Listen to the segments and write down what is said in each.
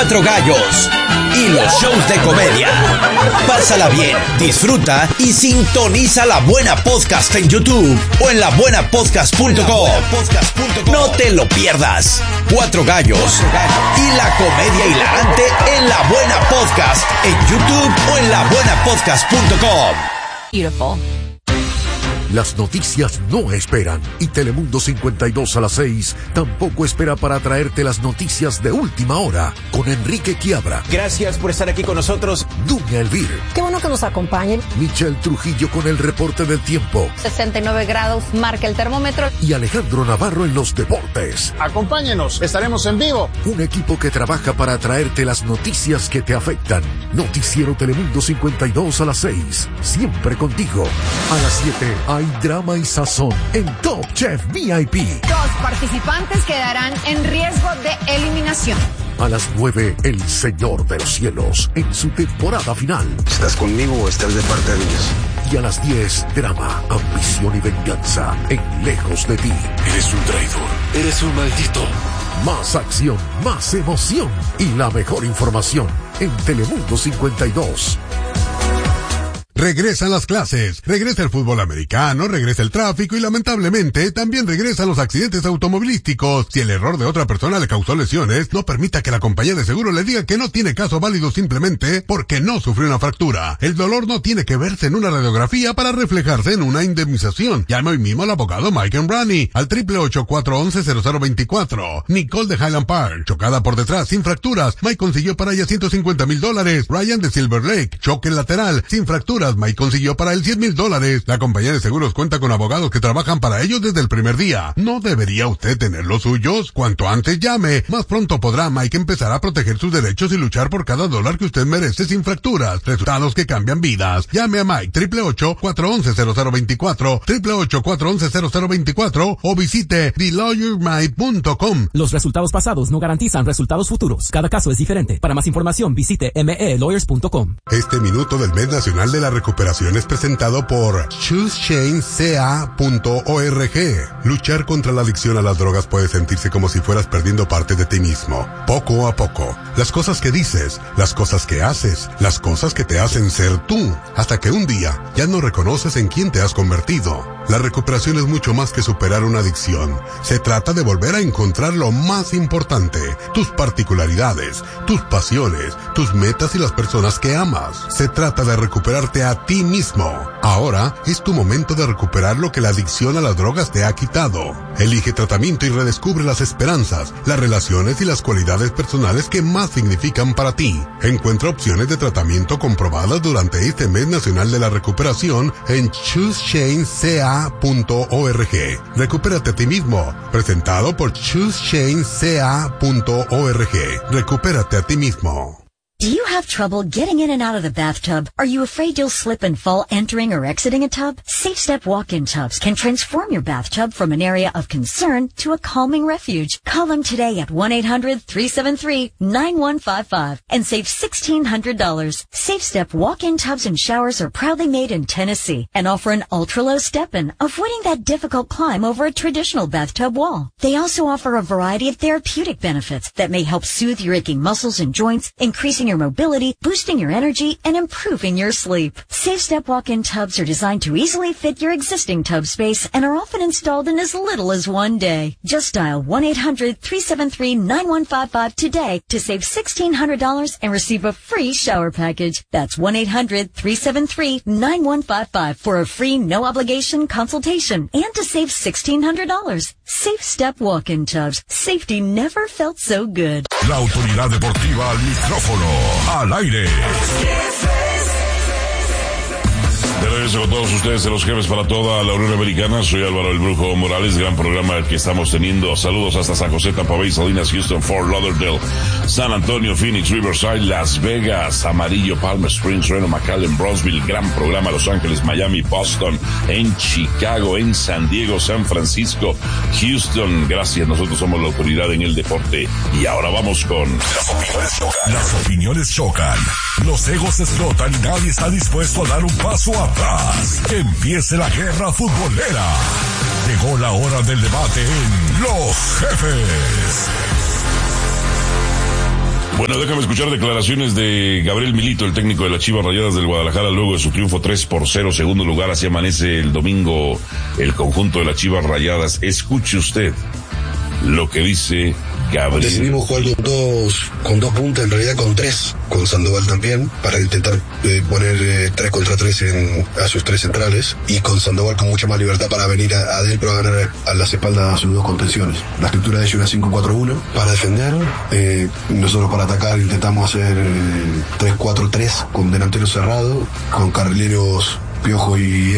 Cuatro Gallos y los shows de comedia. Pásala bien, disfruta y sintoniza La Buena Podcast en YouTube o en labuenapodcast.com. No te lo pierdas. Cuatro Gallos y la comedia hilarante en La Buena Podcast en YouTube o en labuenapodcast.com. Beautiful. Las noticias no esperan y Telemundo 52 a las 6 tampoco espera para traerte las noticias de última hora con Enrique Quiabra. Gracias por estar aquí con nosotros. Dunia Elvir. Qué bueno que nos acompañen. Michelle Trujillo con el reporte del tiempo. 69 grados marca el termómetro. Y Alejandro Navarro en los deportes. Acompáñenos, estaremos en vivo. Un equipo que trabaja para traerte las noticias que te afectan. Noticiero Telemundo 52 a las 6. Siempre contigo. A las 7 hay drama y sazón en Top Chef VIP. 2 participantes quedarán en riesgo de eliminación. A las 9, El Señor de los Cielos en su temporada final. ¿Estás conmigo o estás de parte de Dios? Y a las 10, drama, ambición y venganza en Lejos de ti. Eres un traidor, eres un maldito. Más acción, más emoción y la mejor información en Telemundo 52. Regresan las clases, regresa el fútbol americano, regresa el tráfico y lamentablemente también regresan los accidentes automovilísticos. Si el error de otra persona le causó lesiones, no permita que la compañía de seguro le diga que no tiene caso válido simplemente porque no sufrió una fractura. El dolor no tiene que verse en una radiografía para reflejarse en una indemnización. Llame hoy mismo al abogado Mike Embrani al 888-411-0024. Nicole de Highland Park, chocada por detrás sin fracturas, Mike consiguió para ella $150,000. Ryan de Silver Lake, choque lateral sin fracturas, Mike consiguió para él $100,000. La compañía de seguros cuenta con abogados que trabajan para ellos desde el primer día. ¿No debería usted tener los suyos? Cuanto antes llame, más pronto podrá Mike empezar a proteger sus derechos y luchar por cada dólar que usted merece sin fracturas. Resultados que cambian vidas. Llame a Mike 888-411-0024, 888-411-0024 o visite TheLawyerMike.com. Los resultados pasados no garantizan resultados futuros. Cada caso es diferente. Para más información visite melawyers.com. Este minuto del mes nacional de la recuperación es presentado por ChooseChainCA.org. Luchar contra la adicción a las drogas puede sentirse como si fueras perdiendo parte de ti mismo. Poco a poco. Las cosas que dices, las cosas que haces, las cosas que te hacen ser tú, hasta que un día ya no reconoces en quién te has convertido. La recuperación es mucho más que superar una adicción. Se trata de volver a encontrar lo más importante, tus particularidades, tus pasiones, tus metas y las personas que amas. Se trata de recuperarte a ti mismo. Ahora es tu momento de recuperar lo que la adicción a las drogas te ha quitado. Elige tratamiento y redescubre las esperanzas, las relaciones y las cualidades personales que más significan para ti. Encuentra opciones de tratamiento comprobadas durante este mes nacional de la recuperación en ChooseChainCA.org. Recupérate a ti mismo. Presentado por ChooseChainCA.org. Recupérate a ti mismo. Do you have trouble getting in and out of the bathtub? Are you afraid you'll slip and fall entering or exiting a tub? Safe Step walk-in tubs can transform your bathtub from an area of concern to a calming refuge. Call them today at 1-800-373-9155 and save $1,600. Safe Step walk-in tubs and showers are proudly made in Tennessee and offer an ultra-low step-in, avoiding that difficult climb over a traditional bathtub wall. They also offer a variety of therapeutic benefits that may help soothe your aching muscles and joints, increasing your mobility, boosting your energy, and improving your sleep. Safe Step walk-in tubs are designed to easily fit your existing tub space and are often installed in as little as one day. Just dial 1-800-373-9155 today to save $1,600 and receive a free shower package. That's 1-800-373-9155 for a free no-obligation consultation and to save $1,600. Safe Step walk-in tubs. Safety never felt so good. La autoridad deportiva al micrófono. Al aire. De regreso con todos ustedes en los jefes para toda la Unión Americana. Soy Álvaro el Brujo Morales. Gran programa el que estamos teniendo. Saludos hasta San José, Tampa Bay, Salinas, Houston, Fort Lauderdale, San Antonio, Phoenix, Riverside, Las Vegas, Amarillo, Palm Springs, Reno, McAllen, Brownsville. Gran programa Los Ángeles, Miami, Boston, en Chicago, en San Diego, San Francisco, Houston. Gracias, nosotros somos la autoridad en el deporte. Y ahora vamos con... Las opiniones chocan. Los egos explotan y nadie está dispuesto a dar un paso atrás. Que empiece la guerra futbolera. Llegó la hora del debate en Los Jefes. Bueno, déjame escuchar declaraciones de Gabriel Milito, el técnico de las Chivas Rayadas del Guadalajara, luego de su triunfo 3-0, segundo lugar. Así amanece el domingo el conjunto de las Chivas Rayadas. Escuche usted lo que dice Gabriel. Decidimos jugar con dos puntas, en realidad con tres, con Sandoval también, para intentar poner 3 contra 3 a sus 3 centrales, y con Sandoval con mucha más libertad para venir adentro a ganar a las espaldas a sus 2 contenciones. La estructura de ellos era 5-4-1 para defender, nosotros para atacar intentamos hacer 3-4-3 con delantero cerrado, con carrileros Piojo y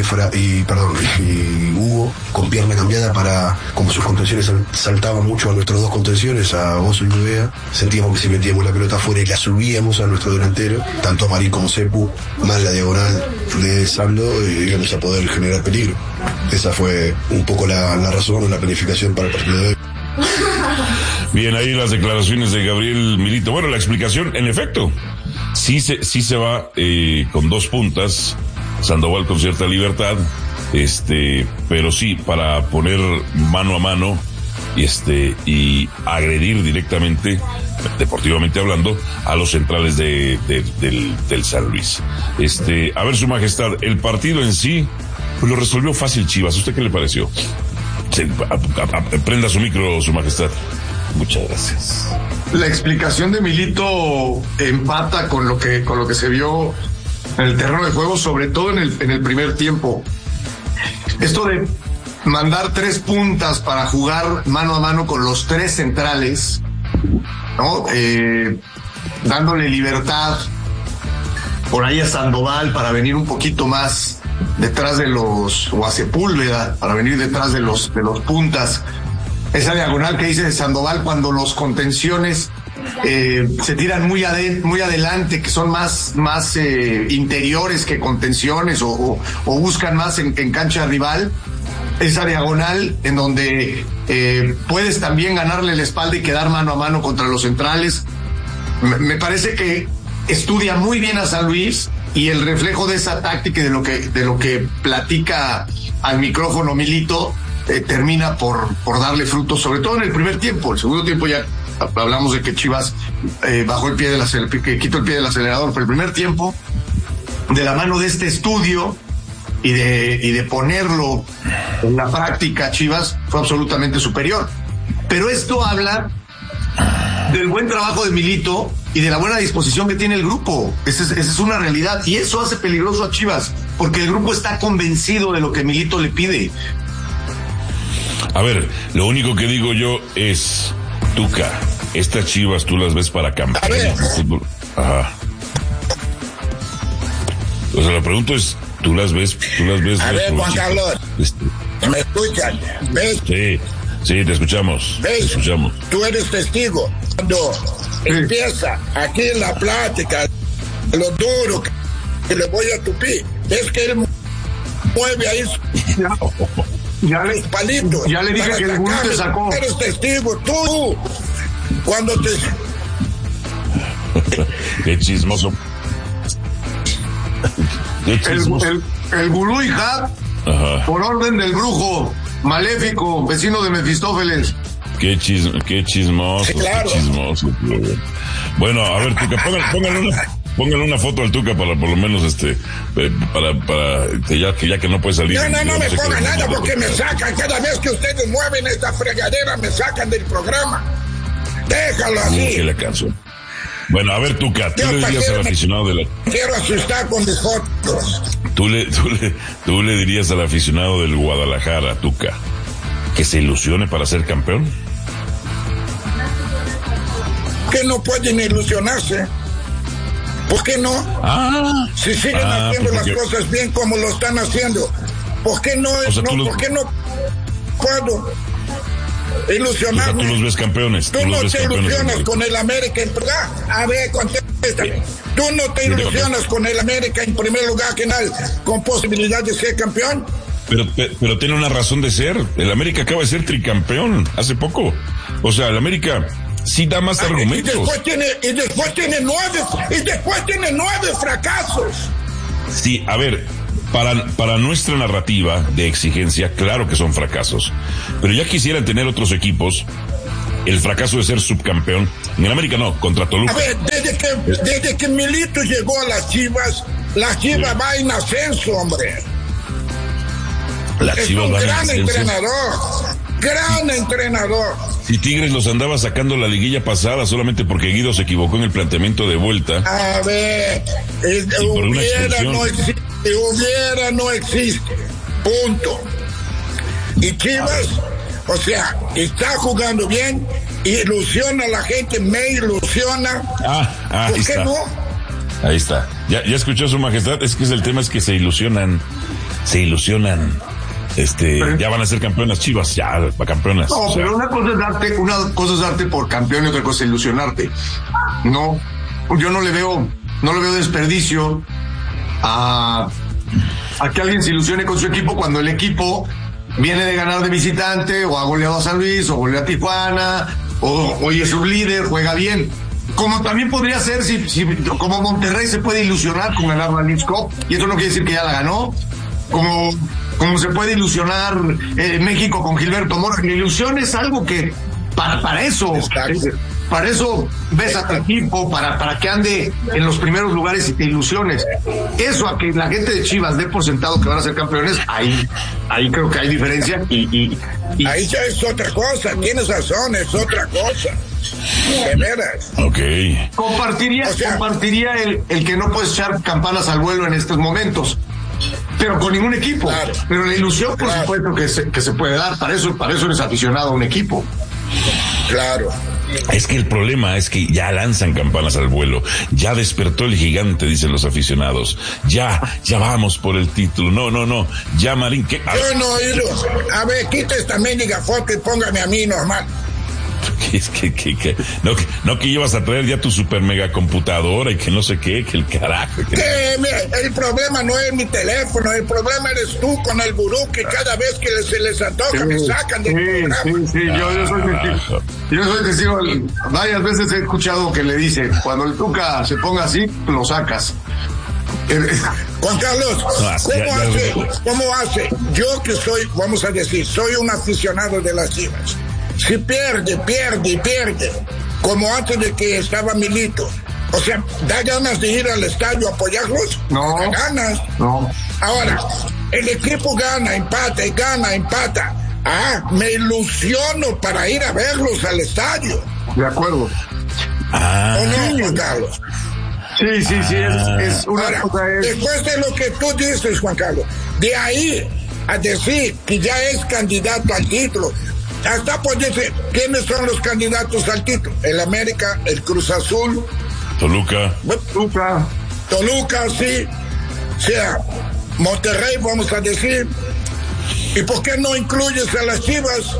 Hugo con pierna cambiada para, como sus contenciones saltaban mucho a nuestros 2 contenciones, a Oso y Nubea, sentíamos que si metíamos la pelota afuera y la subíamos a nuestro delantero, tanto a Marín como Sepu, más la diagonal de Sando, íbamos a poder generar peligro. Esa fue un poco la razón o la planificación para el partido de hoy. Bien, ahí las declaraciones de Gabriel Milito. Bueno, la explicación, en efecto, sí se va con 2 puntas, Sandoval con cierta libertad, pero sí para poner mano a mano y agredir directamente, deportivamente hablando, a los centrales del San Luis. A ver, Su Majestad, el partido en sí pues lo resolvió fácil Chivas. ¿Usted qué le pareció? Prenda su micro, Su Majestad. Muchas gracias. La explicación de Milito empata con lo que se vio en el terreno de juego, sobre todo en el primer tiempo. Esto de mandar 3 puntas para jugar mano a mano con los 3 centrales, ¿no? Dándole libertad por ahí a Sandoval para venir un poquito más detrás de o a Sepúlveda para venir detrás de los puntas. Esa diagonal que dice de Sandoval cuando los contenciones se tiran muy adelante, que son más interiores que contenciones o buscan más en cancha rival. Esa diagonal en donde puedes también ganarle la espalda y quedar mano a mano contra los centrales. Me parece que estudia muy bien a San Luis, y el reflejo de esa táctica y de lo que platica al micrófono Milito termina por darle frutos, sobre todo en el primer tiempo. El segundo tiempo ya hablamos de que Chivas bajó el pie que quitó el pie del acelerador, pero el primer tiempo, de la mano de este estudio y de ponerlo en la práctica, Chivas fue absolutamente superior. Pero esto habla del buen trabajo de Milito y de la buena disposición que tiene el grupo. Esa es una realidad, y eso hace peligroso a Chivas, porque el grupo está convencido de lo que Milito le pide. A ver, lo único que digo yo es, Tuca, estas Chivas tú las ves para campeones de fútbol. Ajá. O sea, la pregunta es, ¿tú las ves? A ver, Juan Carlos, ¿me escuchan? ¿Ves? Sí, te escuchamos. ¿Ves? Te escuchamos. Tú eres testigo. Cuando empieza aquí en la plática, lo duro que le voy a tupir, es que él mueve ahí los palitos. Ya le dije que el gurú te sacó. Eres testigo, tú. Cuando te... Qué chismoso. El gurú Ihab, por orden del brujo maléfico, vecino de Mefistófeles. Qué chismoso, sí, claro. Qué chismoso. Bueno, a ver, Tuca, póngale una foto al Tuca para por lo menos para ya que no puede salir. No me ponga nada porque me sacan cada vez que ustedes mueven esta fregadera, me sacan del programa. Déjalo así. Que le canso. Bueno, a ver, Tuca, tú le dirías al aficionado de la... Quiero asustar con mis fotos. Tú le dirías al aficionado del Guadalajara, Tuca, que se ilusione para ser campeón. Que no pueden ilusionarse. ¿Por qué no? Si siguen haciendo las cosas bien como lo están haciendo, ¿por qué no? ¿Por qué no puedo ilusionarme? O sea, tú los ves campeones. Tú no te ilusionas con el América en primer lugar. A ver, contéstame. Tú no te ilusionas con el América en primer lugar que nada, con posibilidad de ser campeón. Pero tiene una razón de ser. El América acaba de ser tricampeón hace poco. O sea, el América sí da más argumentos. Y después tiene 9 fracasos. Sí, a ver, para nuestra narrativa de exigencia, claro que son fracasos. Pero ya quisieran tener otros equipos el fracaso de ser subcampeón. En América no, contra Toluca. A ver, desde que Milito llegó a las Chivas va en ascenso, hombre. Las Chivas van en ascenso. Gran entrenador. Si Tigres los andaba sacando la liguilla pasada solamente porque Guido se equivocó en el planteamiento de vuelta. A ver, hubiera no existe. Punto. Y Chivas, o sea, está jugando bien, ilusiona a la gente, me ilusiona. ¿Por qué no? Ahí está. Ya escuchó su majestad, es que el tema es que se ilusionan. Ya van a ser campeonas Chivas, ya campeonas. No, pero una cosa es darte por campeón y otra cosa es ilusionarte. No, yo no le veo desperdicio a que alguien se ilusione con su equipo cuando el equipo viene de ganar de visitante, o ha goleado a San Luis, o goleó a Tijuana, o es un líder, juega bien. Como también podría ser si como Monterrey se puede ilusionar con ganar la Leagues Cup, y eso no quiere decir que ya la ganó, como se puede ilusionar México con Gilberto Mora. La ilusión es algo que para eso ves a tu equipo, para que ande en los primeros lugares y te ilusiones. Eso, a que la gente de Chivas dé por sentado que van a ser campeones, ahí creo que hay diferencia y ahí ya es otra cosa, tienes razón, es otra cosa. De veras. Ok. Compartiría el que no puedes echar campanas al vuelo en estos momentos, pero con ningún equipo. Claro. Pero la ilusión, por supuesto, que se puede dar. Para eso eres aficionado a un equipo. Claro. Es que el problema es que ya lanzan campanas al vuelo. Ya despertó el gigante, dicen los aficionados. Ya vamos por el título. No. Ya, Marín, ¿qué? Yo no he ido. A ver, quita esta mendiga foto y póngame a mí normal. Es que no que ibas a traer ya tu super mega computadora y que no sé qué, que el carajo. Mira, el problema no es mi teléfono, el problema eres tú con el gurú, que cada vez que se les antoja me sacan del programa. Sí, yo soy testigo. Varias veces he escuchado que le dice, cuando el Tuca se ponga así, lo sacas. Juan Carlos, ¿cómo hace? Yo que soy, vamos a decir, soy un aficionado de las Chivas. Si pierde, como antes de que estaba Milito. O sea, ¿da ganas de ir al estadio a apoyarlos? No. ¿Da ganas? No. Ahora, el equipo gana, empata. Me ilusiono para ir a verlos al estadio. De acuerdo. ¿O no, Juan Carlos? Sí, es una Ahora, cosa. Después de lo que tú dices, Juan Carlos, de ahí a decir que ya es candidato al título, hasta pues dice, ¿quiénes son los candidatos al título? El América, el Cruz Azul, Toluca, sí. O sea, Monterrey, vamos a decir. ¿Y por qué no incluyes a las Chivas?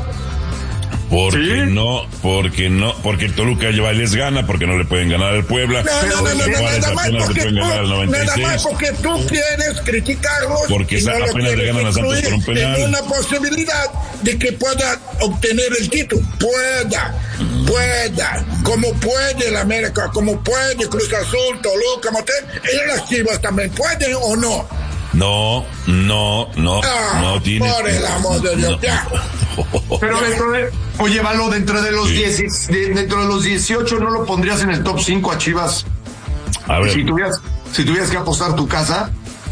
Porque Toluca les gana, porque no le pueden ganar al Puebla. Nada más porque tú quieres criticarlos, porque no apenas le ganan a Santos por un penal. En una posibilidad de que pueda obtener el título. Pueda, como puede el América, como puede Cruz Azul, Toluca, Monterrey, y las Chivas también pueden, ¿o no? No tiene. Por el amor de Dios, ya. Pero dentro de los 18, ¿no lo pondrías en el top 5 a Chivas? A ver. Si tuvieras que apostar tu casa.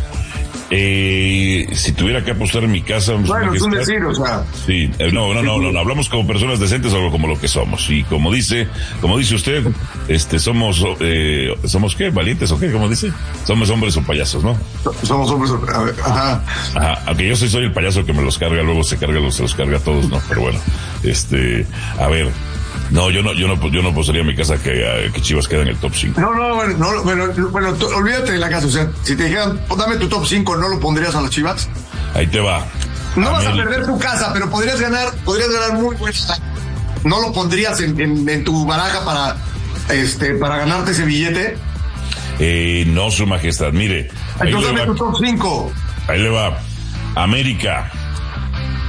Si tuviera que apostar en mi casa. Bueno, es un decir, o sea. Sí, no, hablamos como personas decentes o como lo que somos. Y como dice usted, somos ¿qué? ¿Valientes o qué? ¿Cómo dice? Somos hombres o payasos, ¿no? Somos hombres o Ajá, aunque yo soy el payaso que me los carga, luego se los carga a todos, ¿no? Pero bueno, a ver. No, yo no apostaría en mi casa que Chivas queda en el top 5. Bueno, olvídate de la casa. O sea, si te dijeran, dame tu top 5, ¿no lo pondrías a las Chivas? Ahí te va. No vas a perder tu casa, pero podrías ganar muy buena. ¿No lo pondrías en tu baraja para ganarte ese billete? No, su majestad, mire. Entonces dame tu top 5. Ahí le va. América,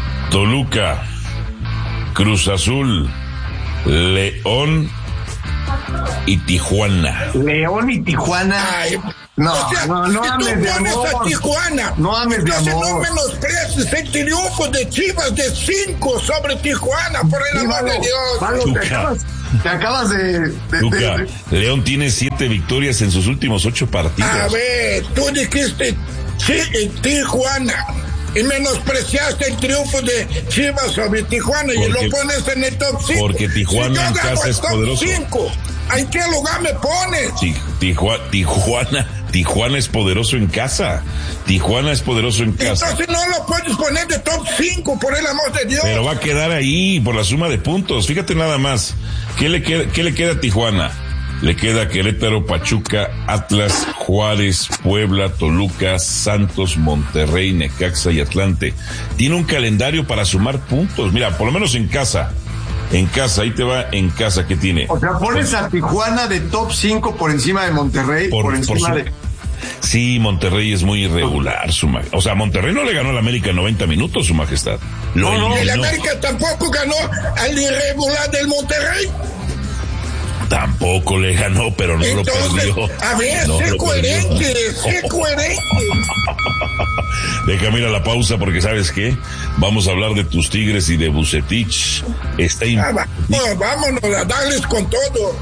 Toluca, Cruz Azul, León y Tijuana. León y Tijuana. Ay, no, o sea, no si ames tú de pones amor. a Tijuana, No ames de entonces amor. no menosprecies el triunfo de Chivas de 5 sobre Tijuana, por el amor de Dios. Valo, te acabas de Luca, León tiene 7 victorias en sus últimos 8 partidos. A ver, tú dijiste Tijuana y menospreciaste el triunfo de Chivas sobre Tijuana y lo pones en el top 5. Porque Tijuana en casa es poderoso. 5, ¿en qué lugar me pones? Sí, Tijuana es poderoso en casa. Tijuana es poderoso en casa. Entonces no lo puedes poner de top 5, por el amor de Dios. Pero va a quedar ahí por la suma de puntos. Fíjate nada más. ¿Qué le queda a Tijuana? Le queda Querétaro, Pachuca, Atlas, Juárez, Puebla, Toluca, Santos, Monterrey, Necaxa y Atlante. Tiene un calendario para sumar puntos. Mira, por lo menos en casa. En casa, ahí te va en casa que tiene. O sea, pones a Tijuana de top 5 por encima de Monterrey, por encima de... Sí, Monterrey es muy irregular, o sea, Monterrey no le ganó al América en 90 minutos, su majestad. No, el América tampoco ganó al irregular del Monterrey. Tampoco le ganó, pero no entonces, lo perdió. A ver, sé coherente. Déjame ir a la pausa porque ¿sabes qué? Vamos a hablar de tus Tigres y de Vucetich. Vámonos a darles con todo.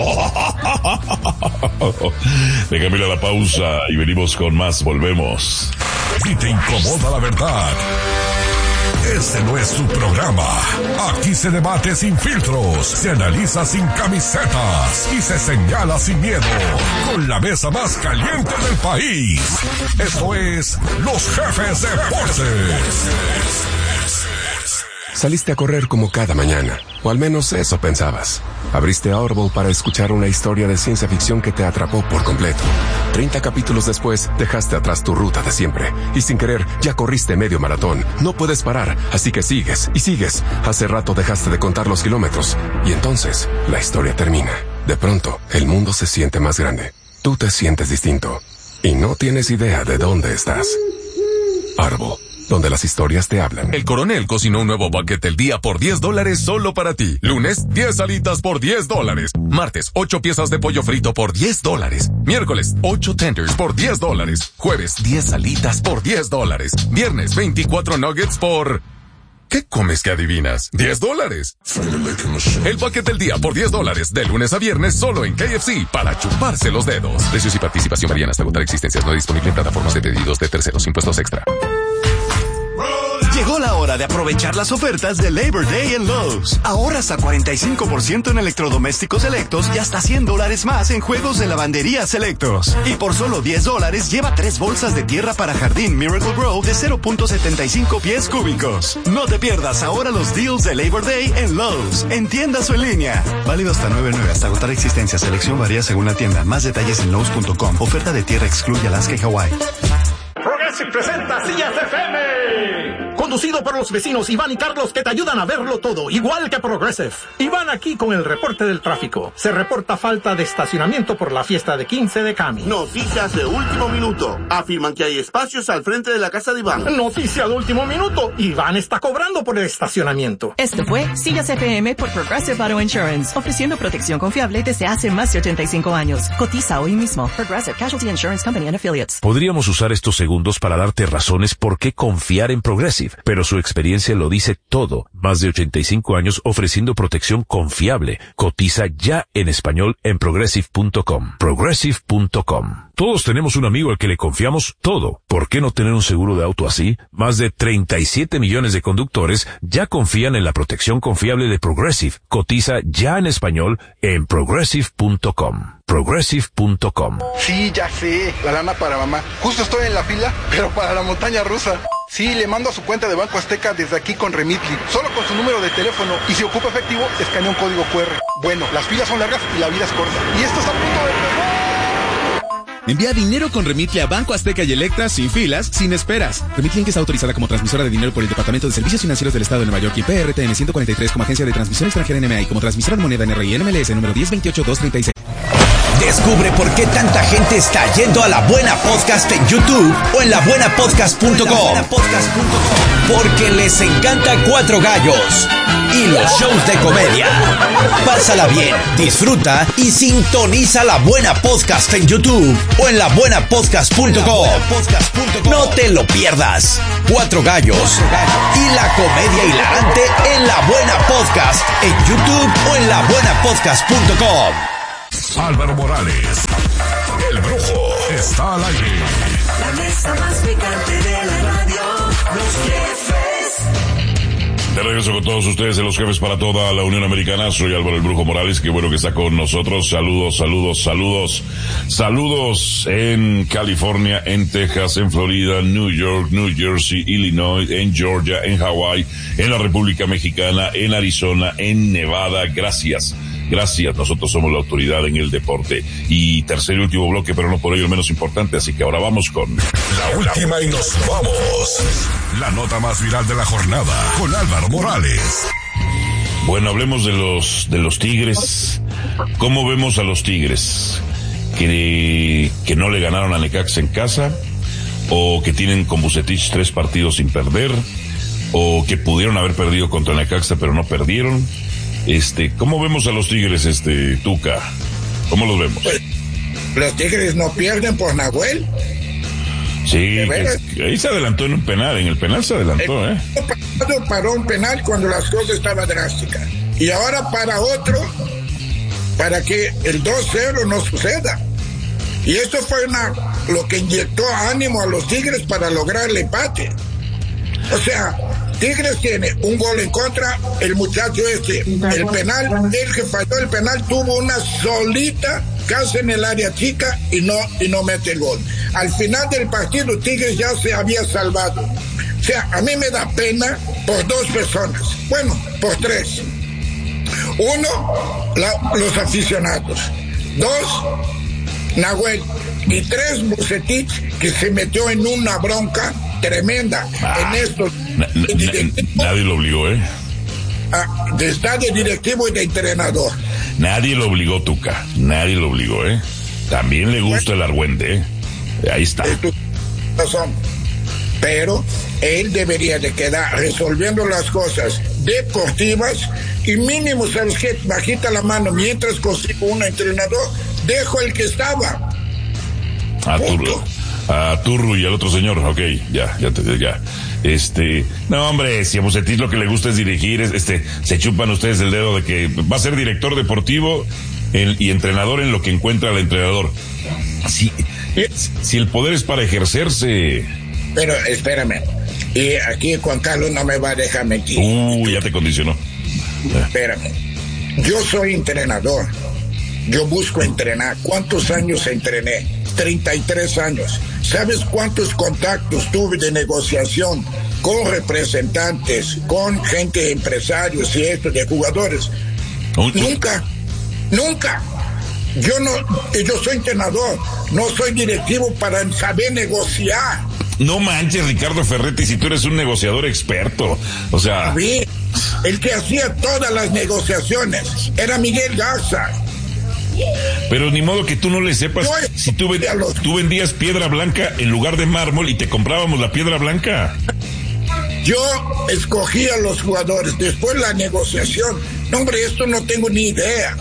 Déjame ir a la pausa y venimos con más. Volvemos. Si te incomoda la verdad, este no es su programa. Aquí se debate sin filtros, se analiza sin camisetas y se señala sin miedo. Con la mesa más caliente del país. Esto es Los Jefes Deportes. Saliste a correr como cada mañana, o al menos eso pensabas. Abriste Audible para escuchar una historia de ciencia ficción que te atrapó por completo. 30 capítulos después, dejaste atrás tu ruta de siempre, y sin querer, ya corriste medio maratón. No puedes parar, así que sigues, y sigues. Hace rato dejaste de contar los kilómetros, y entonces, la historia termina. De pronto, el mundo se siente más grande. Tú te sientes distinto, y no tienes idea de dónde estás. Audible, donde las historias te hablan. El Coronel cocinó un nuevo bucket del día por $10 solo para ti. Lunes, 10 alitas por $10. Martes, 8 piezas de pollo frito por $10. Miércoles, 8 tenders por $10. Jueves, 10 alitas por $10. Viernes, 24 nuggets por... ¿Qué comes que adivinas? $10. El bucket del día por $10. De lunes a viernes solo en KFC para chuparse los dedos. Precios y participación varían hasta agotar existencias. No disponible en plataformas de pedidos de terceros. Impuestos extra. Llegó la hora de aprovechar las ofertas de Labor Day en Lowe's. Ahorras a 45% en electrodomésticos selectos y hasta $100 más en juegos de lavandería selectos. Y por solo $10 lleva 3 bolsas de tierra para jardín Miracle Grow de 0.75 pies cúbicos. No te pierdas ahora los deals de Labor Day en Lowe's, en tiendas o en línea. Válido hasta 9/9 hasta agotar existencia. Selección varía según la tienda. Más detalles en Lowe's.com. Oferta de tierra excluye Alaska y Hawái. Progressive presenta Sillas FM. Conducido por los vecinos Iván y Carlos que te ayudan a verlo todo, igual que Progressive. Iván aquí con el reporte del tráfico. Se reporta falta de estacionamiento por la fiesta de 15 de Cami. Noticias de último minuto. Afirman que hay espacios al frente de la casa de Iván. Noticia de último minuto. Iván está cobrando por el estacionamiento. Esto fue Sillas FM por Progressive Auto Insurance, ofreciendo protección confiable desde hace más de 85 años. Cotiza hoy mismo. Progressive Casualty Insurance Company and Affiliates. Podríamos usar estos segundos para darte razones por qué confiar en Progressive, pero su experiencia lo dice todo. Más de 85 años ofreciendo protección confiable. Cotiza ya en español en Progressive.com. Progressive.com. Todos tenemos un amigo al que le confiamos todo. ¿Por qué no tener un seguro de auto así? Más de 37 millones de conductores ya confían en la protección confiable de Progressive. Cotiza ya en español en Progressive.com. Progressive.com. Sí, ya sé, la lana para mamá. Justo estoy en la fila, pero para la montaña rusa. Sí, le mando a su cuenta de Banco Azteca desde aquí con Remitly, solo con su número de teléfono, y si ocupa efectivo, escanea un código QR. Bueno, las filas son largas y la vida es corta. Y esto está a punto de... Envía dinero con Remitly a Banco Azteca y Electra sin filas, sin esperas. Remitly Inc. está autorizada como transmisora de dinero por el Departamento de Servicios Financieros del Estado de Nueva York y PRTN 143 como agencia de transmisión extranjera NMI como transmisora de moneda NRI NMLS número 1028236. Descubre por qué tanta gente está yendo a La Buena Podcast en YouTube o en labuenapodcast.com. Porque les encanta Cuatro Gallos y los shows de comedia. Pásala bien, disfruta y sintoniza La Buena Podcast en YouTube o en labuenapodcast.com. No te lo pierdas. Cuatro Gallos y la comedia hilarante en La Buena Podcast en YouTube o en labuenapodcast.com. Álvaro Morales, el Brujo, está al aire. La mesa más picante de la radio, los jefes. De regreso con todos ustedes en Los Jefes para toda la Unión Americana. Soy Álvaro el Brujo Morales, qué bueno que está con nosotros. Saludos en California, en Texas, en Florida, New York, New Jersey, Illinois, en Georgia, en Hawái, en la República Mexicana, en Arizona, en Nevada. Gracias, nosotros somos la autoridad en el deporte. Y tercer y último bloque, pero no por ello el menos importante, así que ahora vamos con la última y nos vamos. La nota más viral de la jornada con Álvaro Morales. Bueno, hablemos de los Tigres. ¿Cómo vemos a los Tigres? ¿Que no le ganaron a Necaxa en casa? ¿O que tienen con Vucetich 3 partidos sin perder? ¿O que pudieron haber perdido contra Necaxa pero no perdieron? ¿Cómo vemos a los Tigres, Tuca? ¿Cómo los vemos? Los Tigres no pierden por Nahuel. Sí, ahí se adelantó en un penal, en el penal se adelantó, Paró un penal cuando las cosas estaban drásticas. Y ahora para otro, para que el 2-0 no suceda. Y esto fue lo que inyectó ánimo a los Tigres para lograr el empate. O sea, Tigres tiene un gol en contra, el muchacho el penal, el que falló el penal tuvo una solita casi en el área chica y no mete el gol. Al final del partido Tigres ya se había salvado. O sea, a mí me da pena por dos personas, bueno, por tres. Uno, los aficionados. Dos, Nahuel. Y tres, Vucetich, que se metió en una bronca tremenda en esto. Nadie lo obligó, Está de directivo y de entrenador. Nadie lo obligó, Tuca. Nadie lo obligó, También le gusta el argüente, Ahí está. Pero él debería de quedar resolviendo las cosas deportivas y mínimo, ¿sabes qué? Bajita la mano, mientras consigo un entrenador, dejo el que estaba. A Turru y al otro señor, ok, ya. No, hombre, si a Vucetich lo que le gusta es dirigir, se chupan ustedes el dedo de que va a ser director deportivo y entrenador en lo que encuentra el entrenador. Si el poder es para ejercerse. Pero espérame, y aquí Juan Carlos no me va a dejar mentir. Ya te condicionó. Espérame, yo soy entrenador, yo busco entrenar. ¿Cuántos años entrené? 33 años. ¿Sabes cuántos contactos tuve de negociación con representantes, con gente, empresarios y esto, de jugadores? Nunca. Yo soy entrenador, no soy directivo para saber negociar. No manches, Ricardo Ferretti, si tú eres un negociador experto. O sea, el que hacía todas las negociaciones era Miguel Garza. Pero ni modo que tú no le sepas. Si tú vendías piedra blanca en lugar de mármol y te comprábamos la piedra blanca. Yo escogía a los jugadores, después la negociación. No, hombre, esto no tengo ni idea.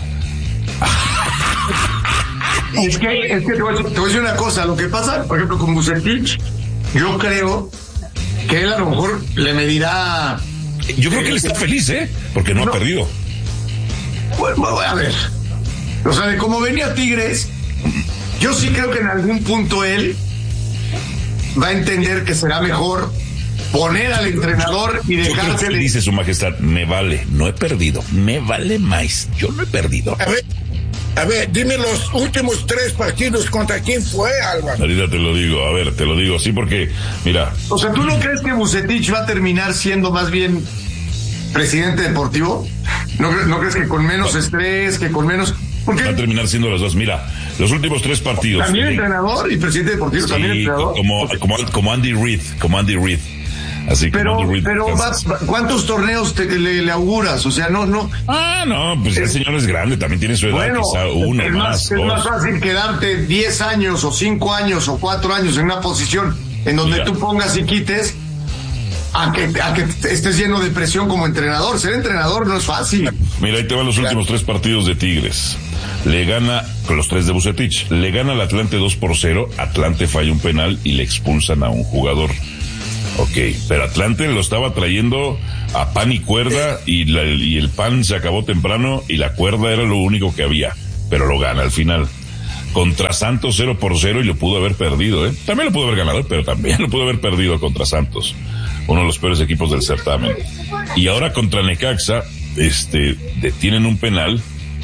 Es que te voy a decir una cosa. Lo que pasa, por ejemplo, con Vucetich, yo creo que él a lo mejor le medirá. Yo creo que él está feliz, porque no ha perdido. Bueno, a ver. O sea, de cómo venía Tigres, yo sí creo que en algún punto él va a entender que será mejor poner al entrenador y dejarse. Dice su majestad, me vale, no he perdido, me vale más, yo no he perdido. A ver, dime los últimos 3 partidos, ¿contra quién fue, Álvaro? Ahorita te lo digo, sí, porque, mira. O sea, ¿tú no crees que Vucetich va a terminar siendo más bien presidente deportivo? ¿No crees que con menos estrés, que con menos... Va a terminar siendo los dos. Mira, los últimos 3 partidos. También entrenador y presidente deportivo, también entrenador. Como Andy Reid. Así que pero ¿cuántos torneos le auguras? O sea, no. Ah, no, pues el señor es grande, también tiene su edad, bueno, quizá uno más. Es más fácil quedarte 10 años o 5 años o 4 años en una posición en donde tú pongas y quites a que estés lleno de presión como entrenador. Ser entrenador no es fácil. Mira, ahí te van los últimos 3 partidos de Tigres. Le gana, con los 3 de Vucetich, le gana al Atlante 2-0, Atlante falla un penal y le expulsan a un jugador. Ok, pero Atlante lo estaba trayendo a pan y cuerda y el pan se acabó temprano y la cuerda era lo único que había, pero lo gana al final. Contra Santos 0-0 y lo pudo haber perdido, ¿eh? También lo pudo haber ganado, pero también lo pudo haber perdido contra Santos, uno de los peores equipos del certamen. Y ahora contra Necaxa, detienen un penal,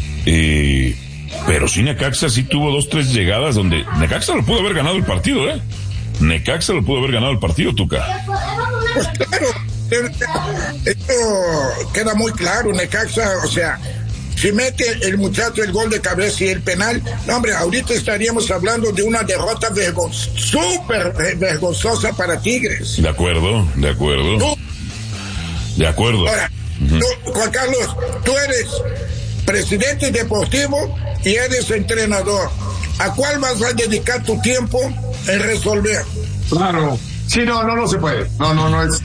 pero sí Necaxa sí tuvo 2-3 llegadas donde Necaxa lo pudo haber ganado el partido, ¿eh? Necaxa lo pudo haber ganado el partido, Tuca. Pues claro, esto queda muy claro. Necaxa, o sea, si mete el muchacho el gol de cabeza y el penal, no, hombre, ahorita estaríamos hablando de una derrota súper vergonzosa para Tigres. De acuerdo. Ahora, Juan Carlos, tú eres presidente deportivo y eres entrenador. ¿A cuál vas a dedicar tu tiempo en resolver? Claro. Sí, no se puede. No es.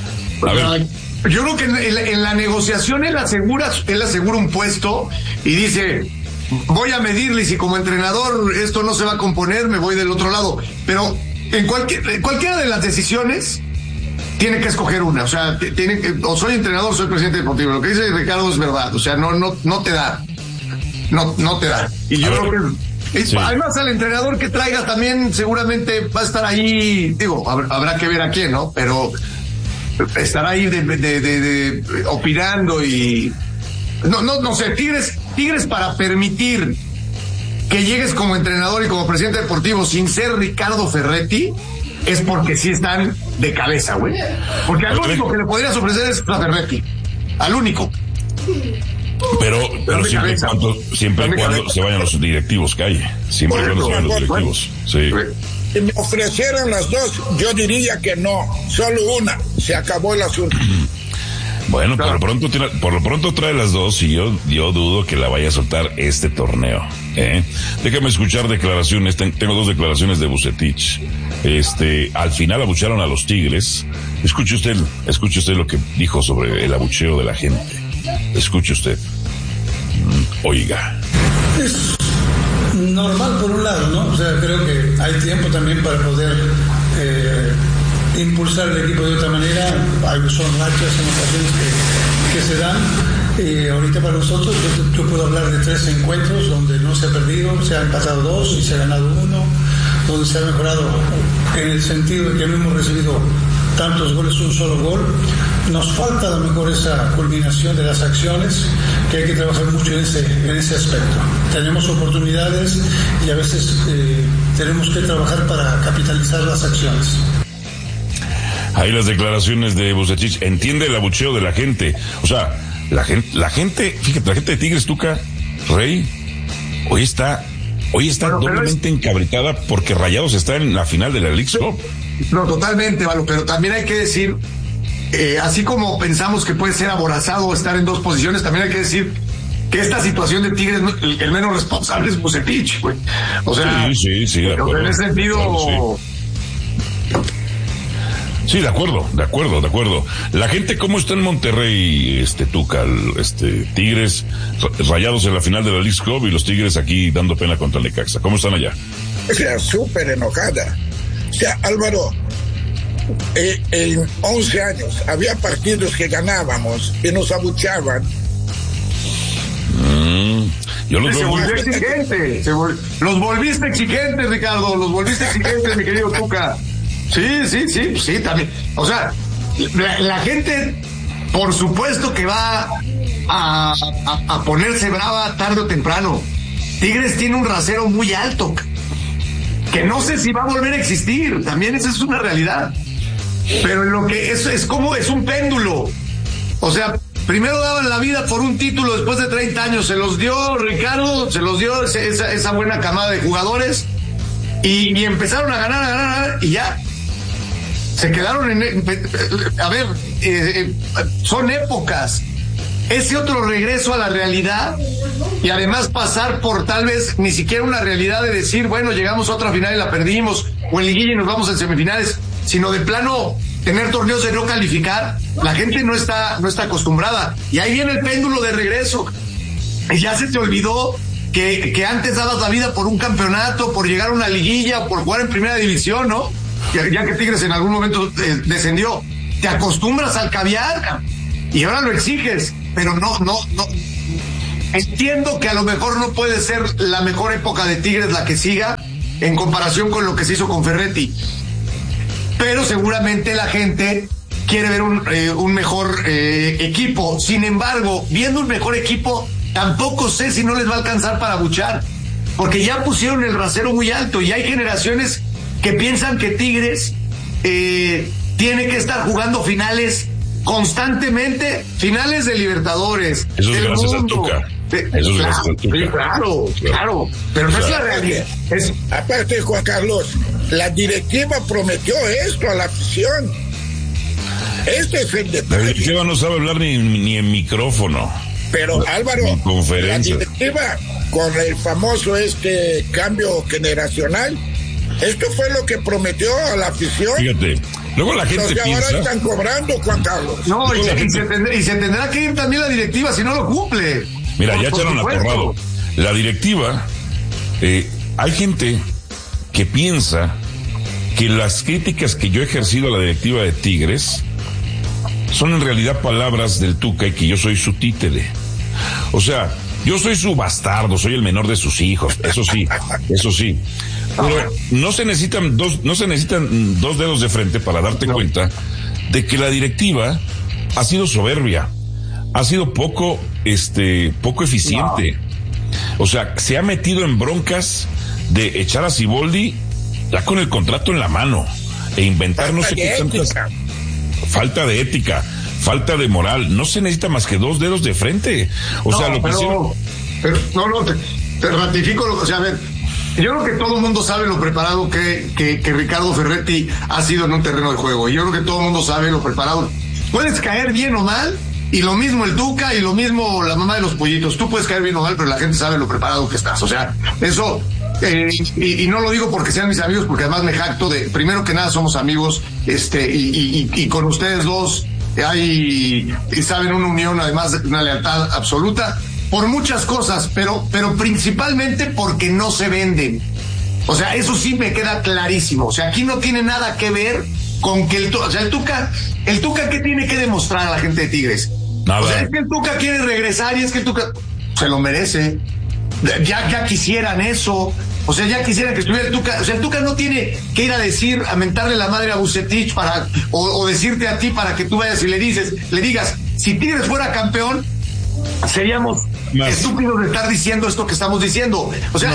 Yo creo que en la negociación él asegura un puesto y dice, voy a medirle y si como entrenador esto no se va a componer, me voy del otro lado. Pero en cualquiera de las decisiones tiene que escoger una. O sea, o soy entrenador o soy presidente deportivo. Lo que dice Ricardo es verdad. O sea, no te da. No te da. Y yo creo que sí. Además, al entrenador que traiga también seguramente va a estar ahí, digo, habrá que ver a quién, ¿no? Pero estará ahí de opinando y no sé, Tigres para permitir que llegues como entrenador y como presidente deportivo sin ser Ricardo Ferretti es porque sí están de cabeza, güey. Porque al único que le podrías ofrecer es a Ferretti, al único. Pero siempre y cuando se vayan los directivos, Calle. Siempre y cuando se vayan los directivos. Sí. Si me ofrecieran las dos, yo diría que no. Solo una. Se acabó el asunto. Bueno, por lo pronto trae las dos y yo dudo que la vaya a soltar este torneo. Déjame escuchar declaraciones. Tengo 2 declaraciones de Vucetich. Al final abuchearon a los Tigres. Escuche usted lo que dijo sobre el abucheo de la gente. Escuche usted. Oiga. Es normal por un lado, ¿no? O sea, creo que hay tiempo también para poder impulsar el equipo de otra manera. Son rachas en ocasiones que se dan. Ahorita para nosotros yo puedo hablar de 3 encuentros donde no se ha perdido, se han empatado 2 y se ha ganado 1, donde se ha mejorado en el sentido de que no hemos recibido tantos goles, un solo gol. Nos falta a lo mejor esa culminación de las acciones, que hay que trabajar mucho en ese aspecto. Tenemos oportunidades y a veces tenemos que trabajar para capitalizar las acciones. Ahí las declaraciones de Vucetich. Entiende el abucheo de la gente. O sea, la gente, fíjate, la gente de Tigres, Tuca, Rey, hoy está doblemente encabritada porque Rayados está en la final de la Leagues Cup. No, totalmente, Valo, pero también hay que decir, así como pensamos que puede ser aborazado estar en 2 posiciones, también hay que decir que esta situación de Tigres, el menos responsable es Vucetich, güey. O sea, sí, de acuerdo. En ese sentido... Claro, sí, de acuerdo. La gente, ¿cómo está en Monterrey, Tuca? Tigres, Rayados en la final de la Leagues Cup y los Tigres aquí dando pena contra el Necaxa. ¿Cómo están allá? O sea, súper enojada. O sea, Álvaro, en 11 años había partidos que ganábamos y nos abucheaban. Yo los se volvió exigente. Los volviste exigentes, Ricardo. Los volviste exigentes, mi querido Tuca. Sí, también. O sea, la gente, por supuesto que va a ponerse brava tarde o temprano. Tigres tiene un rasero muy alto, que no sé si va a volver a existir. También esa es una realidad. Pero lo que es como es un péndulo. O sea, primero daban la vida por un título después de 30 años. Se los dio Ricardo, se los dio esa buena camada de jugadores y empezaron a ganar y ya. Se quedaron son épocas. Ese otro regreso a la realidad y además pasar por tal vez ni siquiera una realidad de decir, bueno, llegamos a otra final y la perdimos, o en liguilla y nos vamos en semifinales, sino de plano tener torneos de no calificar. La gente no está acostumbrada. Y ahí viene el péndulo de regreso. Y ya se te olvidó que antes dabas la vida por un campeonato, por llegar a una liguilla, por jugar en primera división, ¿no? Ya que Tigres en algún momento descendió. Te acostumbras al caviar y ahora lo exiges, pero no. Entiendo que a lo mejor no puede ser la mejor época de Tigres la que siga en comparación con lo que se hizo con Ferretti, pero seguramente la gente quiere ver un mejor equipo. Sin embargo, viendo un mejor equipo, tampoco sé si no les va a alcanzar para buchar, porque ya pusieron el rasero muy alto y hay generaciones que piensan que Tigres tiene que estar jugando finales constantemente, finales de Libertadores. Eso es gracias al Tuca. Claro, pero no es la realidad. Aparte, Juan Carlos, la directiva prometió esto a la afición. Este es el detalle. La directiva no sabe hablar ni en micrófono. Pero Álvaro, la directiva con el famoso cambio generacional, esto fue lo que prometió a la afición. Fíjate, luego la gente piensa... ahora están cobrando, Juan Carlos. No, y se tendrá que ir también la directiva si no lo cumple. Mira, ya echaron atorrado. La directiva, hay gente que piensa que las críticas que yo he ejercido a la directiva de Tigres son en realidad palabras del Tuca y que yo soy su títere. O sea, yo soy su bastardo, soy el menor de sus hijos, eso sí. Pero no se necesitan dos dedos de frente para darte cuenta de que la directiva ha sido soberbia, ha sido poco eficiente. O sea, se ha metido en broncas de echar a Siboldi ya con el contrato en la mano e inventar no sé qué tantas... Falta de ética, falta de moral. No se necesita más que dos dedos de frente. O sea, lo que hicieron... te ratifico o sea, a ver, yo creo que todo el mundo sabe lo preparado que Ricardo Ferretti ha sido en un terreno de juego. Y yo creo que todo el mundo sabe lo preparado. Puedes caer bien o mal, y lo mismo el Tuca, y lo mismo la mamá de los pollitos. Tú puedes caer bien o mal, pero la gente sabe lo preparado que estás. O sea, eso... y no lo digo porque sean mis amigos, porque además me jacto de, primero que nada somos amigos, y con ustedes dos saben, una unión, además una lealtad absoluta, por muchas cosas, pero principalmente porque no se venden. O sea, eso sí me queda clarísimo. O sea, aquí no tiene nada que ver con que el Tuca, ¿qué tiene que demostrar a la gente de Tigres? Nada. O sea, es que el Tuca quiere regresar y es que el Tuca se lo merece. Ya quisieran eso. O sea, ya quisieran que estuviera el Tuca. O sea, el Tuca no tiene que ir a mentarle la madre a Vucetich o decirte a ti para que tú vayas y le digas, si Tigres fuera campeón, seríamos estúpidos de estar diciendo esto que estamos diciendo. O sea,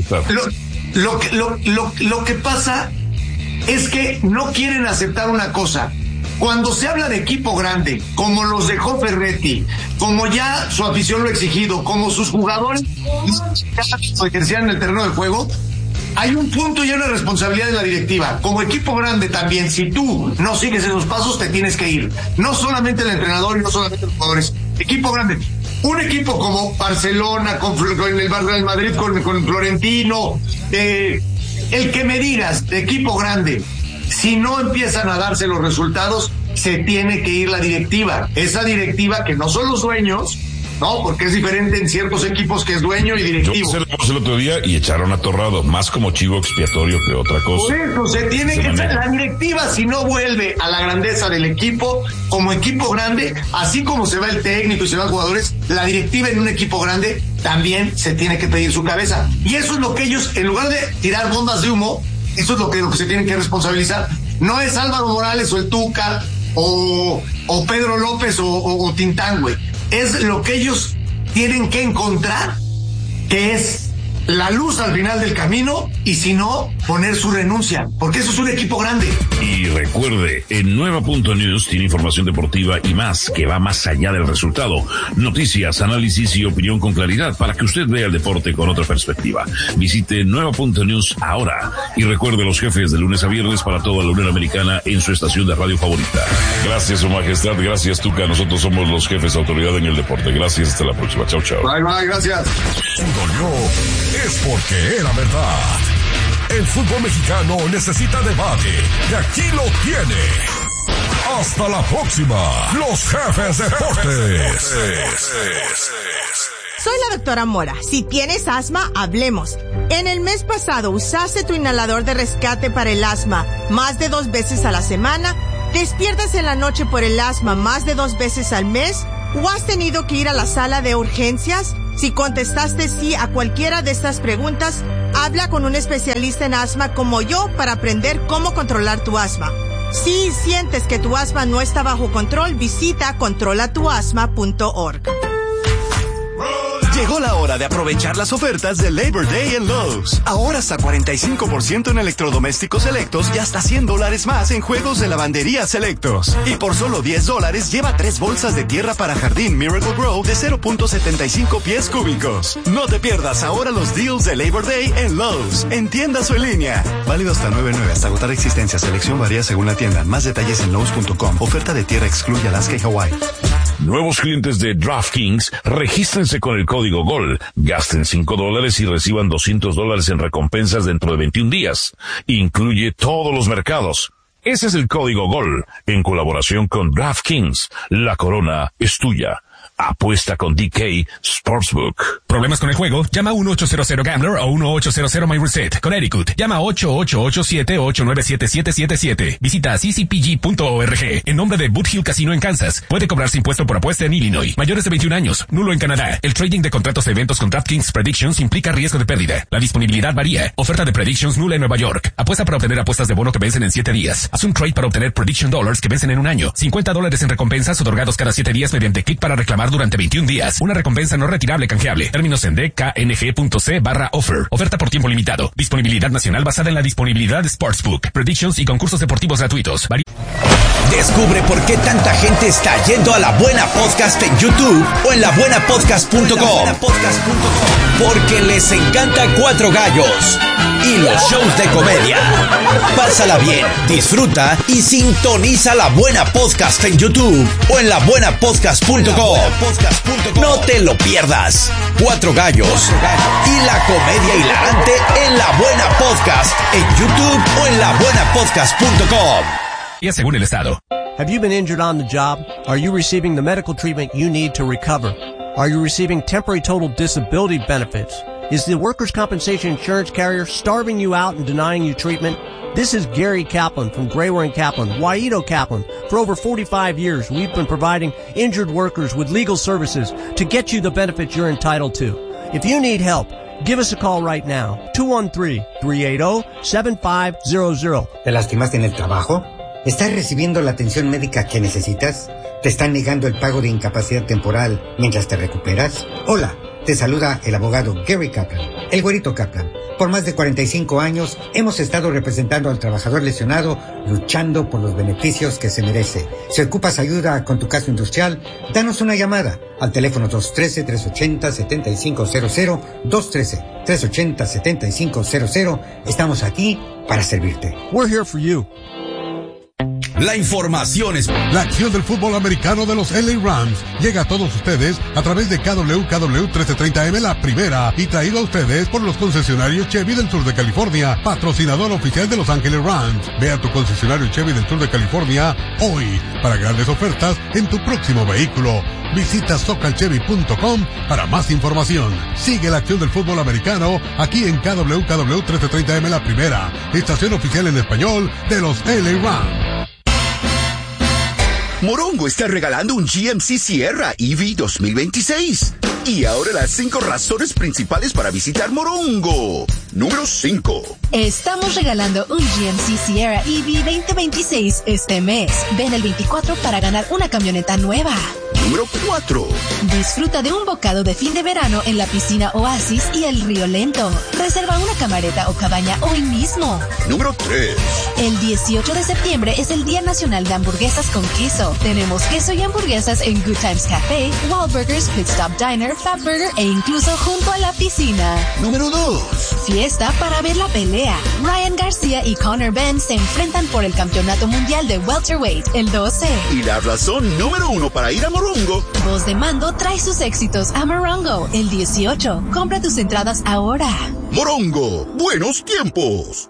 lo que pasa es que no quieren aceptar una cosa. Cuando se habla de equipo grande, como los dejó Ferretti, como ya su afición lo ha exigido, como sus jugadores lo ejercían en el terreno de juego, hay un punto y una responsabilidad de la directiva. Como equipo grande también, si tú no sigues esos pasos, te tienes que ir. No solamente el entrenador y no solamente los jugadores. Equipo grande. Un equipo como Barcelona, con el Madrid, con Florentino, el que me digas, de equipo grande, si no empiezan a darse los resultados, se tiene que ir la directiva. Esa directiva que no son los dueños, ¿no? Porque es diferente en ciertos equipos que es dueño y directivo. Yo el otro día y echaron a Torrado, más como chivo expiatorio que otra cosa. Por eso se tiene que ser la directiva, si no vuelve a la grandeza del equipo, como equipo grande, así como se va el técnico y se van jugadores, la directiva en un equipo grande también se tiene que pedir su cabeza. Y eso es lo que ellos, en lugar de tirar bombas de humo, eso es lo que se tienen que responsabilizar. No es Álvaro Morales o el Tuca o Pedro López o Tintán, güey. Es lo que ellos tienen que encontrar, que es la luz al final del camino y si no, poner su renuncia, porque eso es un equipo grande. Y recuerde, en Nueva.News tiene información deportiva y más, que va más allá del resultado. Noticias, análisis y opinión con claridad para que usted vea el deporte con otra perspectiva. Visite Nueva.News ahora y recuerde los jefes de lunes a viernes para toda la Unión Americana en su estación de radio favorita. Gracias, Su Majestad. Gracias, Tuca. Nosotros somos los jefes de autoridad en el deporte. Gracias. Hasta la próxima. Chau, chau. Bye, bye. Gracias. Es porque era verdad. El fútbol mexicano necesita debate y aquí lo tiene. Hasta la próxima. Los jefes deportes. Soy la doctora Mora. Si tienes asma, hablemos. En el mes pasado usaste tu inhalador de rescate para el asma más de 2 veces a la semana, despiertas en la noche por el asma más de 2 veces al mes, ¿o has tenido que ir a la sala de urgencias? Si contestaste sí a cualquiera de estas preguntas, habla con un especialista en asma como yo para aprender cómo controlar tu asma. Si sientes que tu asma no está bajo control, visita controlatuasma.org. Llegó la hora de aprovechar las ofertas de Labor Day en Lowe's. Ahora hasta 45% en electrodomésticos selectos y hasta $100 más en juegos de lavandería selectos. Y por solo $10 lleva 3 bolsas de tierra para jardín Miracle Grow de 0.75 pies cúbicos. No te pierdas ahora los deals de Labor Day en Lowe's, en tiendas o en línea. Válido hasta 9/9 hasta agotar existencia. Selección varía según la tienda. Más detalles en Lowe's.com. Oferta de tierra excluye Alaska y Hawái. Nuevos clientes de DraftKings, regístrense con el código GOL. Gasten $5 y reciban $200 en recompensas dentro de 21 días. Incluye todos los mercados. Ese es el código GOL, en colaboración con DraftKings. La corona es tuya. Apuesta con DK Sportsbook. ¿Problemas con el juego? Llama a 1-800-GAMBLER o 1-800-MyReset. Connecticut. Llama a 888-897-777. Visita ccpg.org. En nombre de Boot Hill Casino en Kansas. Puede cobrarse impuesto por apuesta en Illinois. Mayores de 21 años. Nulo en Canadá. El trading de contratos de eventos con DraftKings Predictions implica riesgo de pérdida. La disponibilidad varía. Oferta de Predictions nula en Nueva York. Apuesta para obtener apuestas de bono que vencen en 7 días. Haz un trade para obtener Prediction Dollars que vencen en un año. $50 en recompensas otorgados cada 7 días mediante clic para reclamar durante 21 días. Una recompensa no retirable canjeable. Términos en dkng.c/offer. Oferta por tiempo limitado. Disponibilidad nacional basada en la disponibilidad de Sportsbook, Predictions y concursos deportivos gratuitos. Descubre por qué tanta gente está yendo a La Buena Podcast en YouTube o en labuenapodcast.com. Porque les encanta Cuatro Gallos y los shows de comedia. Pásala bien, disfruta y sintoniza La Buena Podcast en YouTube o en labuenapodcast.com. No te lo pierdas. Cuatro Gallos y la comedia hilarante en La Buena Podcast en YouTube o en labuenapodcast.com. Y según el Estado. Have you been injured on the job? Are you receiving the medical treatment you need to recover? Are you receiving temporary total disability benefits? Is the workers' compensation insurance carrier starving you out and denying you treatment? This is Gary Kaplan from Grayware & Kaplan, Waito Kaplan. For over 45 years, we've been providing injured workers with legal services to get you the benefits you're entitled to. If you need help, give us a call right now. 213-380-7500. ¿Te lastimaste en el trabajo? ¿Estás recibiendo la atención médica que necesitas? ¿Te están negando el pago de incapacidad temporal mientras te recuperas? Hola, te saluda el abogado Gary Kaplan, el Güerito Kaplan. Por más de 45 años hemos estado representando al trabajador lesionado, luchando por los beneficios que se merece. Si ocupas ayuda con tu caso industrial, danos una llamada al teléfono 213-380-7500, 213-380-7500. Estamos aquí para servirte. We're here for you. La información es... La acción del fútbol americano de los LA Rams llega a todos ustedes a través de KW 1330M La Primera y traído a ustedes por los concesionarios Chevy del sur de California, patrocinador oficial de Los Ángeles Rams. Ve a tu concesionario Chevy del sur de California hoy para grandes ofertas en tu próximo vehículo. Visita socalchevy.com para más información. Sigue la acción del fútbol americano aquí en KW 1330M La Primera, estación oficial en español de los LA Rams. Morongo está regalando un GMC Sierra EV 2026. Y ahora las 5 razones principales para visitar Morongo. Número 5. Estamos regalando un GMC Sierra EV 2026 este mes. Ven el 24 para ganar una camioneta nueva. Número 4. Disfruta de un bocado de fin de verano en la piscina Oasis y el Río Lento. Reserva una camareta o cabaña hoy mismo. Número 3. El 18 de septiembre es el Día Nacional de Hamburguesas con Queso. Tenemos queso y hamburguesas en Good Times Café, Wahlburgers, Pit Stop Diner, Fat Burger e incluso junto a la piscina. Número 2. Fiesta para ver la pelea. Ryan García y Conor Benn se enfrentan por el Campeonato Mundial de Welterweight el 12. Y la razón número 1 para ir a Morongo. Voz de Mando trae sus éxitos a Morongo el 18. Compra tus entradas ahora. Morongo, buenos tiempos.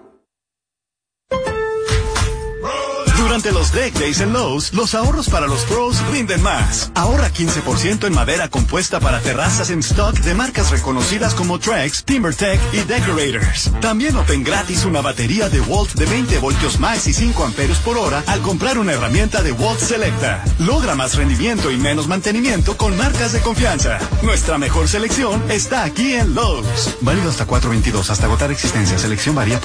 Durante los Deck Days en Lowe's, los ahorros para los pros rinden más. Ahorra 15% en madera compuesta para terrazas en stock de marcas reconocidas como Trex, TimberTech y Decorators. También obtén gratis una batería de Walt de 20 voltios más y 5 amperios por hora al comprar una herramienta de Walt Selecta. Logra más rendimiento y menos mantenimiento con marcas de confianza. Nuestra mejor selección está aquí en Lowe's. Válido hasta 4/22, hasta agotar existencia. Selección varía